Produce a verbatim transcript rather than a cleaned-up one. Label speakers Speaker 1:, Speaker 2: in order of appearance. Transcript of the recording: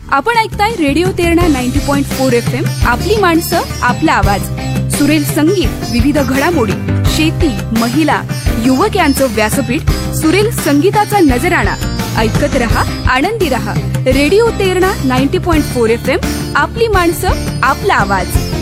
Speaker 1: आपण ऐकताय radio Terna ninety point four F M. आपली माणसं, आपला आवाज. सुरेल संगीत, विविध घडामोडी, शेती, महिला, युवक यांचं व्यासपीठ. सुरेल संगीताचा नजराणा. ऐकत रहा, आनंदी रहा. Radio Terna ninety point four F M. आपली माणसं, आपला आवाज.